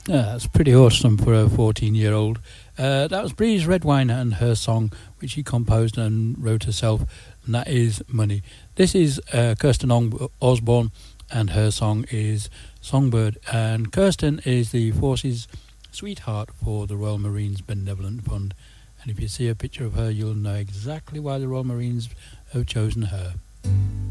Yeah, that's pretty awesome for a 14-year-old. That was Breeze Redwine and her song, which she composed and wrote herself, and that is Money. This is Kirsten Osborne, and her song is Songbird. And Kirsten is the Forces sweetheart for the Royal Marines Benevolent Fund. And if you see a picture of her, you'll know exactly why the Royal Marines have chosen her.